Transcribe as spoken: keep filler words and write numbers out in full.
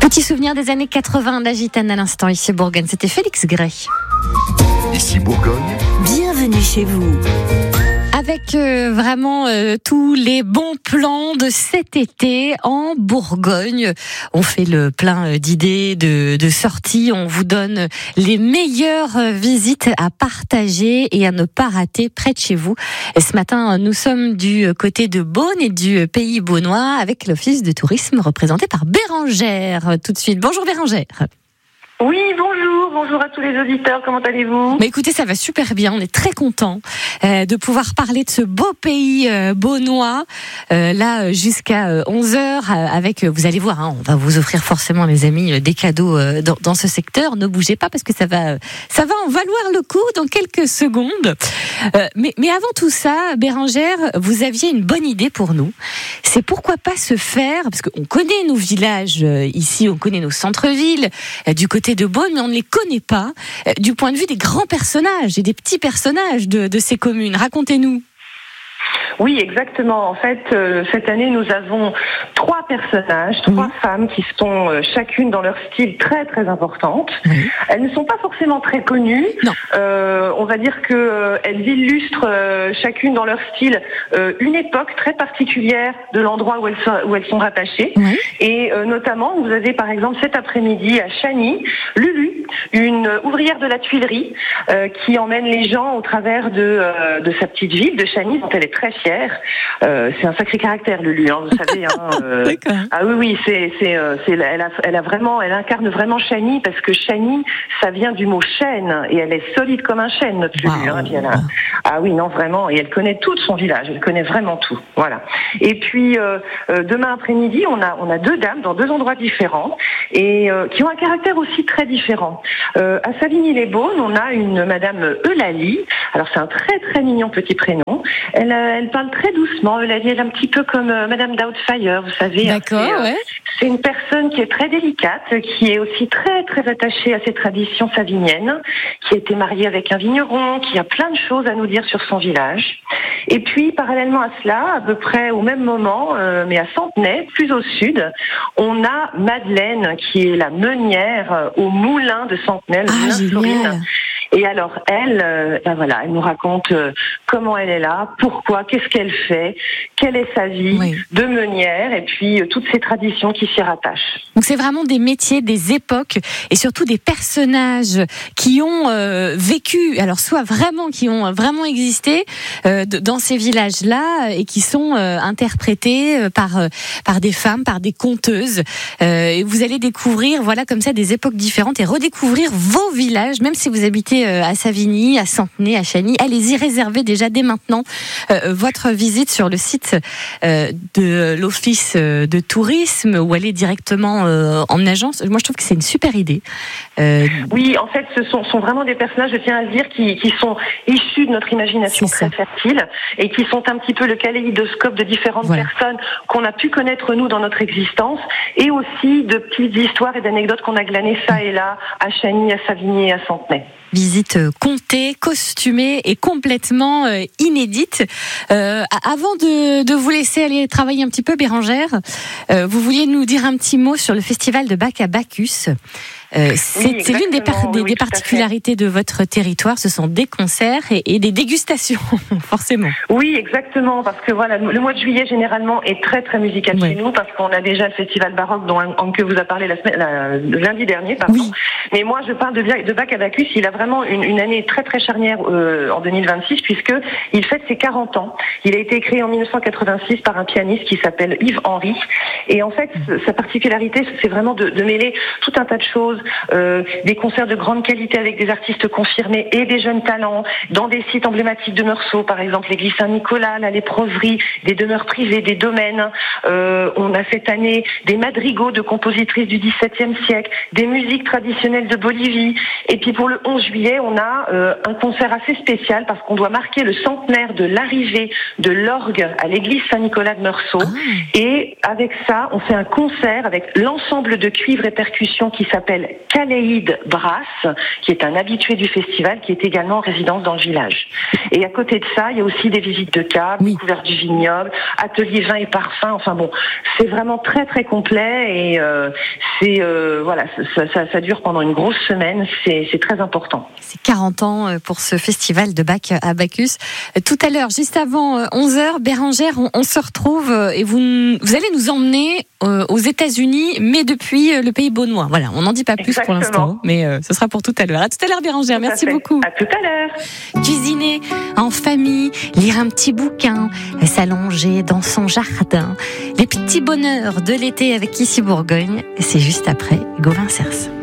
Petit souvenir des années quatre-vingts, la gitane à l'instant, ici Bourgogne, c'était Félix Gray. Ici Bourgogne. Bienvenue chez vous. Avec euh, vraiment euh, tous les bons plans de cet été en Bourgogne. On fait le plein d'idées, de, de sorties. On vous donne les meilleures visites à partager et à ne pas rater près de chez vous. Et ce matin, nous sommes du côté de Beaune et du pays beaunois avec l'Office de tourisme représenté par Bérangère. Tout de suite. Bonjour Bérangère. Oui, bonjour, bonjour à tous les auditeurs, comment allez-vous ? Mais écoutez, ça va super bien, on est très contents euh, de pouvoir parler de ce beau pays euh, beaunois, euh, là jusqu'à euh, onze heures, euh, avec, vous allez voir, hein, on va vous offrir forcément les amis euh, des cadeaux euh, dans, dans ce secteur, ne bougez pas parce que ça va, ça va en valoir le coup dans quelques secondes. Euh, mais, mais avant tout ça, Bérangère, vous aviez une bonne idée pour nous, c'est pourquoi pas se faire, parce qu'on connaît nos villages euh, ici, on connaît nos centres-villes, euh, du côté de Beaune, mais on ne les connaît pas euh, du point de vue des grands personnages et des petits personnages de, de ces communes. Racontez-nous. Oui, exactement. En fait, euh, cette année, nous avons trois personnages, trois mmh. femmes qui sont euh, chacune dans leur style très très importante. Mmh. Elles ne sont pas forcément très connues. Euh, on va dire que euh, elles illustrent euh, chacune dans leur style euh, une époque très particulière de l'endroit où elles sont, où elles sont rattachées. Mmh. Et euh, notamment, vous avez par exemple cet après-midi à Chagny, Lulu, une ouvrière de la tuilerie euh, qui emmène les gens au travers de, euh, de sa petite ville de Chagny, dont elle est très fière. Euh, c'est un sacré caractère, Lulu, hein, vous savez. Hein, euh, ah oui, oui, c'est, c'est, euh, c'est, elle a, elle a vraiment, elle incarne vraiment Chagny parce que Chagny, ça vient du mot chêne et elle est solide comme un chêne, notre Lulu. Wow. Hein, puis elle a, ah oui, non, vraiment, et elle connaît tout de son village, elle connaît vraiment tout. Voilà. Et puis euh, euh, demain après-midi, on a, on a deux dames dans deux endroits différents et euh, qui ont un caractère aussi très différent. Euh, à Savigny-les-Beaunes, on a une Madame Eulalie. Alors c'est un très très mignon petit prénom. Elle, elle parle très doucement. Eulalie, elle est un petit peu comme euh, Madame Doubtfire, vous savez. D'accord, hein, c'est, ouais. Euh, c'est une personne qui est très délicate, qui est aussi très très attachée à ses traditions savigniennes, qui a été mariée avec un vigneron, qui a plein de choses à nous dire sur son village. Et puis, parallèlement à cela, à peu près au même moment, euh, mais à Centenay, plus au sud, on a Madeleine, qui est la meunière euh, au moulin de Centenay, le ah, moulin génial. Florine. Et alors elle, euh, ben voilà, elle nous raconte euh, comment elle est là, pourquoi, qu'est-ce qu'elle fait, quelle est sa vie oui. de meunière, et puis euh, toutes ces traditions qui s'y rattachent. Donc c'est vraiment des métiers, des époques, et surtout des personnages qui ont euh, vécu, alors soit vraiment qui ont vraiment existé euh, dans ces villages-là et qui sont euh, interprétés par euh, par des femmes, par des conteuses. Euh, et vous allez découvrir, voilà, comme ça, des époques différentes et redécouvrir vos villages, même si vous habitez à Savigny, à Centenay, à Chagny. Allez-y, réservez déjà dès maintenant euh, votre visite sur le site euh, de l'Office de tourisme ou allez directement euh, en agence. Moi, je trouve que c'est une super idée. Euh... Oui, en fait, ce sont, sont vraiment des personnages, je tiens à le dire, qui, qui sont issus de notre imagination très fertile et qui sont un petit peu le kaléidoscope de différentes voilà. personnes qu'on a pu connaître, nous, dans notre existence et aussi de petites histoires et d'anecdotes qu'on a glanées ça et là à Chagny, à Savigny et à Centenay. Visite comptée, costumée et complètement euh, inédite. Euh, avant de, de vous laisser aller travailler un petit peu, Bérangère, euh, vous vouliez nous dire un petit mot sur le festival de Bac à Bacchus. Euh, c'est, oui, c'est l'une des, par- des, oui, des particularités de votre territoire, ce sont des concerts et, et des dégustations, forcément. Oui, exactement, parce que voilà, le mois de juillet généralement est très très musical ouais. chez nous, parce qu'on a déjà le festival baroque dont Anke vous a parlé la semaine, la, le lundi dernier, pardon. Oui. Mais moi, je parle de, de Bac à Bacchus. Il a vraiment une, une année très très charnière euh, en deux mille vingt-six, puisque il fête ses quarante ans. Il a été créé en dix-neuf cent quatre-vingt-six par un pianiste qui s'appelle Yves Henry, et en fait, sa particularité, c'est vraiment de, de mêler tout un tas de choses. Euh, des concerts de grande qualité avec des artistes confirmés et des jeunes talents dans des sites emblématiques de Meursault, par exemple l'église Saint-Nicolas, la léproserie, des demeures privées, des domaines. Euh, on a cette année des madrigaux de compositrices du dix-septième siècle, des musiques traditionnelles de Bolivie. Et puis pour le onze juillet, on a euh, un concert assez spécial parce qu'on doit marquer le centenaire de l'arrivée de l'orgue à l'église Saint-Nicolas de Meursault. Ah. Et avec ça, on fait un concert avec l'ensemble de cuivres et percussions qui s'appelle Kaléïd Brass, qui est un habitué du festival, qui est également en résidence dans le village. Et à côté de ça, il y a aussi des visites de cave, oui. découverte du vignoble, atelier vin et parfum. Enfin bon, c'est vraiment très très complet et euh, c'est euh, voilà, ça, ça, ça dure pendant une grosse semaine. C'est, c'est très important. C'est quarante ans pour ce festival de Bac à Bacchus. Tout à l'heure, juste avant onze heures, Bérengère, on, on se retrouve et vous, vous allez nous emmener euh, aux États-Unis, mais depuis le pays beaunois. Voilà, on n'en dit pas plus Exactement. pour l'instant, mais euh, ce sera pour tout à l'heure. À tout à l'heure, Bérengère. Tout Merci à fait. beaucoup. À tout à l'heure. Cuisiner en famille, lire un petit bouquin, s'allonger dans son jardin. Les petits bonheurs de l'été avec Ici Bourgogne, c'est juste après Gauvin Cers.